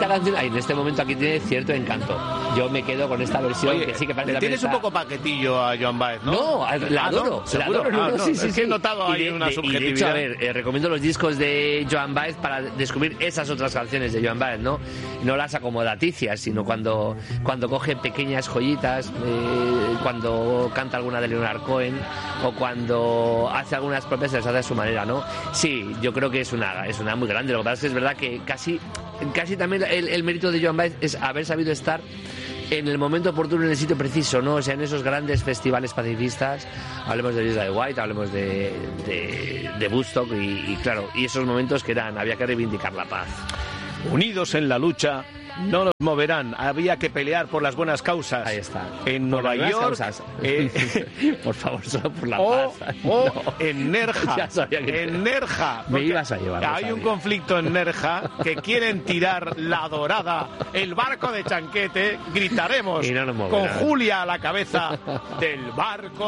esta canción, en este momento aquí tiene cierto encanto. Yo me quedo con esta versión. Oye, que sí que parece. Le tienes un poco paquetillo a Joan Baez, ¿no? No, la adoro. ¿no? La adoro. No, Sí, es que he notado ahí una subjetividad. Y de hecho, a ver, recomiendo los discos de Joan Baez para descubrir esas otras canciones de Joan Baez, ¿no? No las acomodaticias, sino cuando coge pequeñas joyitas, cuando canta alguna de Leonard Cohen o cuando hace algunas propias, se las hace a su manera, ¿no? Sí, yo creo que es una muy grande. Lo que pasa es que es verdad que casi también el mérito de Joan Baez es haber sabido estar en el momento oportuno, en el sitio preciso, ¿no? O sea, en esos grandes festivales pacifistas, hablemos de Isla de White, hablemos de Woodstock y claro, y esos momentos que había que reivindicar la paz. Unidos en la lucha, no nos moverán. Había que pelear por las buenas causas. Ahí está. En Nueva York. Por favor, solo por la paz. O No. en Nerja. Ya sabía que en Nerja. me ibas a llevar. Hay un conflicto en Nerja que quieren tirar la Dorada, el barco de Chanquete. Gritaremos Y no nos con moverán. Julia a la cabeza del barco.